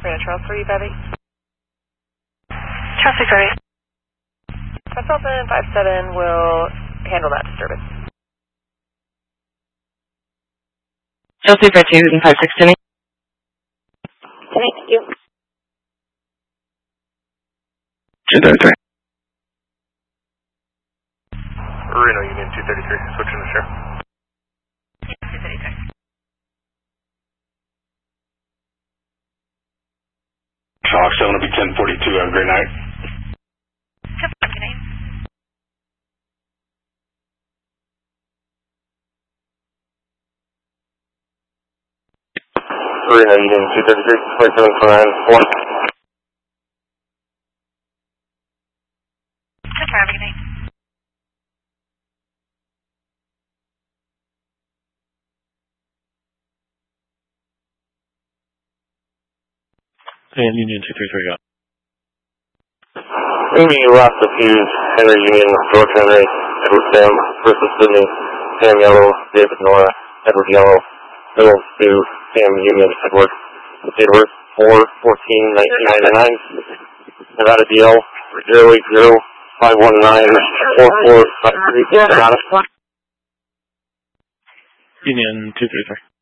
We're going to Charles 358. Charles 358. Consultant 57 will handle that disturbance. Charles 352 and 516. Thank you. 233. Reno Union 233, switching to share. 233. Fox, I'm going to be 1042. Have a great night. Good night. Reno Union 233, 2749, 1. Have a good night. And Union 233 got. We lost the fuse, Henry Union, George Henry, Edward Sam versus Sydney, Sam Yellow, David Nora, Edward Yellow, Middle Stu, Sam Union, Edward, Edward 4/14/1999, Nevada DL 080-519-4453, Nevada. Union 233.